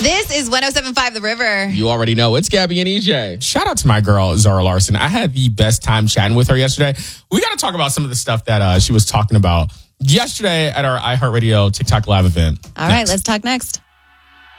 This is 107.5 The River. You already know. It's Gabby and EJ. Shout out to my girl, Zara Larson. I had the best time chatting with her yesterday. We got to talk about some of the stuff that she was talking about yesterday at our iHeartRadio TikTok Live event. All right, let's talk next.